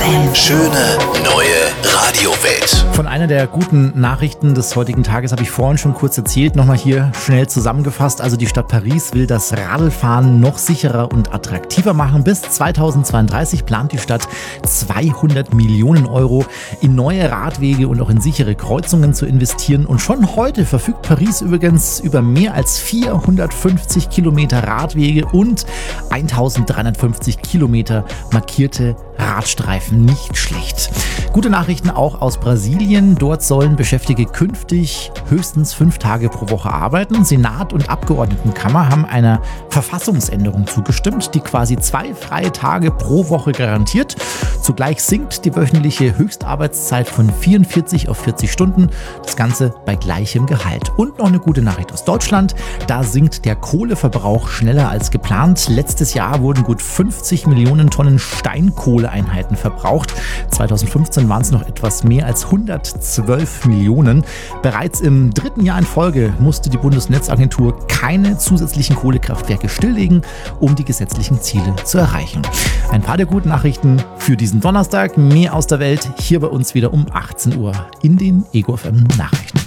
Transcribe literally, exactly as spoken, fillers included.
M. Schöne neue Radiowelt. Von einer der guten Nachrichten des heutigen Tages habe ich vorhin schon kurz erzählt, nochmal hier schnell zusammengefasst. Also die Stadt Paris will das Radlfahren noch sicherer und attraktiver machen. Bis zweitausendzweiunddreißig plant die Stadt zweihundert Millionen Euro in neue Radwege und auch in sichere Kreuzungen zu investieren. Und schon heute verfügt Paris übrigens über mehr als vierhundertfünfzig Kilometer Radwege und eintausenddreihundertfünfzig Kilometer markierte Radstreifen. Nicht schlecht. Gute Nachrichten auch aus Brasilien. Dort sollen Beschäftigte künftig höchstens fünf Tage pro Woche arbeiten. Senat und Abgeordnetenkammer haben einer Verfassungsänderung zugestimmt, die quasi zwei freie Tage pro Woche garantiert. Zugleich sinkt die wöchentliche Höchstarbeitszeit von vierundvierzig auf vierzig Stunden. Das Ganze bei gleichem Gehalt. Und noch eine gute Nachricht aus Deutschland. Da sinkt der Kohleverbrauch schneller als geplant. Letztes Jahr wurden gut fünfzig Millionen Tonnen Steinkohleeinheiten verbraucht. zweitausendfünfzehn waren es noch etwas mehr als hundertzwölf Millionen. Bereits im dritten Jahr in Folge musste die Bundesnetzagentur keine zusätzlichen Kohlekraftwerke stilllegen, um die gesetzlichen Ziele zu erreichen. Ein paar der guten Nachrichten für diesen Donnerstag. Mehr aus der Welt hier bei uns wieder um achtzehn Uhr in den Ego F M Nachrichten.